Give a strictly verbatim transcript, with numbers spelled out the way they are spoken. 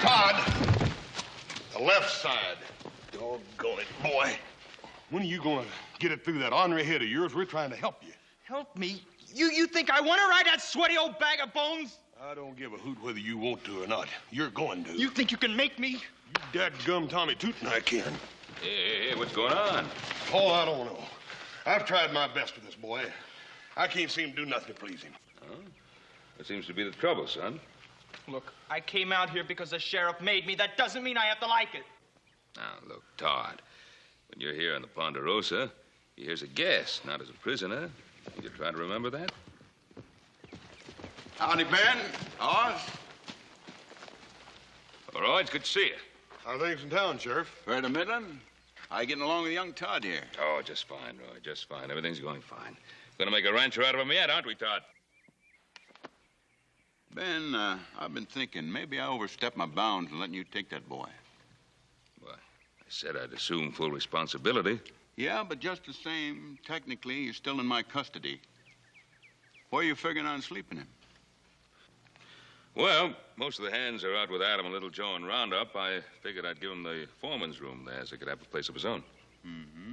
Todd, the left side. Doggone it, boy. When are you going to get it through that ornery head of yours? We're trying to help you. Help me? You you think I want to ride that sweaty old bag of bones? I don't give a hoot whether you want to or not. You're going to. You think you can make me? You dadgum Tommy Tootin' I can. Hey, hey, hey, what's going on? Oh, I don't know. I've tried my best with this boy. I can't seem to do nothing to please him. Huh? That seems to be the trouble, son. Look, I came out here because the sheriff made me. That doesn't mean I have to like it. Now, look, Todd, when you're here on the Ponderosa, you're here as a guest, not as a prisoner. You try to remember that? Howdy, Ben. Oz. All right, it's good to see you. How are things in town, Sheriff? Right of Midland. How you getting along with young Todd here? Oh, just fine, Roy, just fine. Everything's going fine. Gonna make a rancher out of him yet, aren't we, Todd? Ben, uh, I've been thinking maybe I overstepped my bounds in letting you take that boy. Well, I said I'd assume full responsibility. Yeah, but just the same, technically, you're still in my custody. Where are you figuring on sleeping him? Well, most of the hands are out with Adam and Little Joe in Roundup. I figured I'd give him the foreman's room there so he could have a place of his own. Mm-hmm.